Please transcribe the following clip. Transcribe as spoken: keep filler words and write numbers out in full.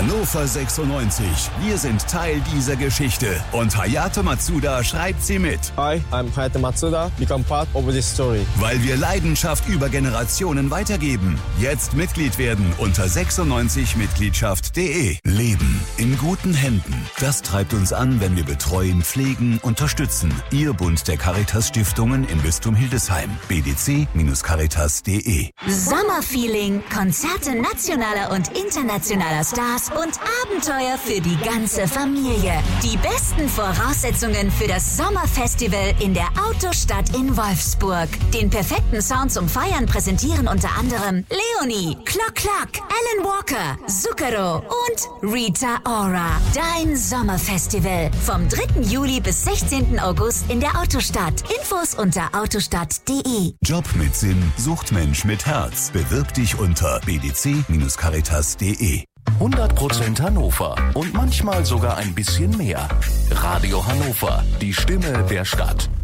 Hannover sechsundneunzig. Wir sind Teil dieser Geschichte. Und Hayato Matsuda schreibt sie mit. Hi, I'm Hayato Matsuda. Become part of this story. Weil wir Leidenschaft über Generationen weitergeben. Jetzt Mitglied werden unter sechsundneunzig Mitgliedschaft punkt de. Leben in guten Händen. Das treibt uns an, wenn wir betreuen, pflegen, unterstützen. Ihr Bund der Caritas-Stiftungen im Bistum Hildesheim. b d c Bindestrich caritas punkt de. Sommerfeeling, Konzerte nationaler und internationaler Stars und Abenteuer für die ganze Familie. Die besten Voraussetzungen für das Sommerfestival in der Autostadt in Wolfsburg. Den perfekten Sound zum Feiern präsentieren unter anderem Leonie, Clock Clock, Alan Walker, Zucchero und Rita Ora. Dein Sommerfestival vom dritten Juli bis sechzehnten August in der Autostadt. Infos unter autostadt punkt de. Job mit Sinn sucht Mensch mit Herz. Bewirb dich unter b d c Bindestrich caritas punkt de. hundert Prozent Hannover und manchmal sogar ein bisschen mehr. Radio Hannover, die Stimme der Stadt.